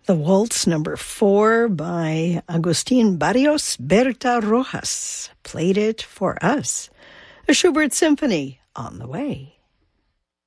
The Waltz number 4 by Agustin Barrios Berta Rojas played it for us. A Schubert Symphony on the way.